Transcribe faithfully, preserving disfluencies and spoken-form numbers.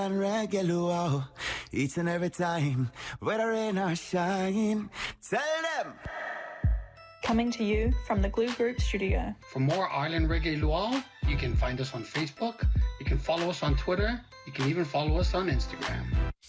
And reggae luau, each and every time, whether rain or shine, tell them. Coming to you from the Glue Group studio. For more Ireland Reggae Luau, you can find us on Facebook, you can follow us on Twitter, you can even follow us on Instagram.